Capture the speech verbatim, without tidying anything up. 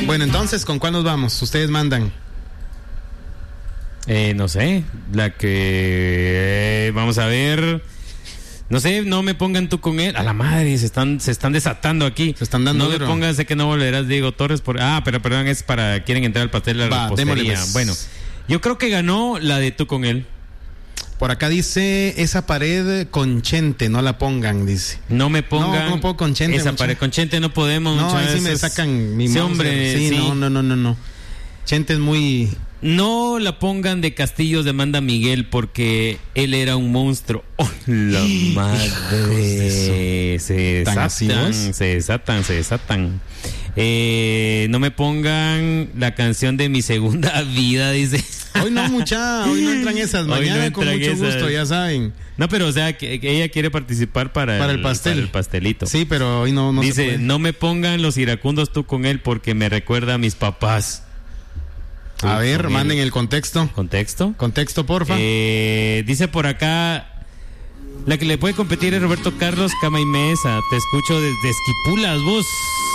Bueno, entonces, ¿con cuál nos vamos? Ustedes mandan. Eh, no sé, la que... Eh, vamos a ver... No sé, no me pongan tú con él. A la madre, se están, se están desatando aquí. Se están dando No duro. me pongan, sé que no volverás, Diego Torres. Por... Ah, pero perdón, es para... Quieren entrar al pastel de la Va, démosle, repostería. pues. Bueno, yo creo que ganó la de tú con él. Por acá dice, esa pared con Chente, no la pongan, dice. No me pongan... No, no puedo con Chente. Esa mucha. pared con Chente no podemos. No, muchas ahí sí me veces. sacan mi Sí, mouse. hombre, Sí, sí. no, no, no, no, no. Chente es muy... No la pongan de Castillos de Manda Miguel porque él era un monstruo. ¡Oh, la madre! Se ¿Tan desatan, asivos? se desatan, se desatan. Eh, no me pongan la canción de Mi Segunda Vida, dice. Hoy no, mucha, hoy no entran esas. Hoy Mañana no con entran mucho esas. gusto, ya saben. No, pero o sea, que, que ella quiere participar para, Para el pastel. para el pastelito. Sí, pero hoy no, no se dice, puede. no me pongan los iracundos tú con él porque me recuerda a mis papás. A Tú ver, con manden él. el contexto. ¿Contexto? Contexto, porfa. Eh, dice por acá, la que le puede competir es Roberto Carlos Cama y Mesa. Te escucho desde Esquipulas, vos.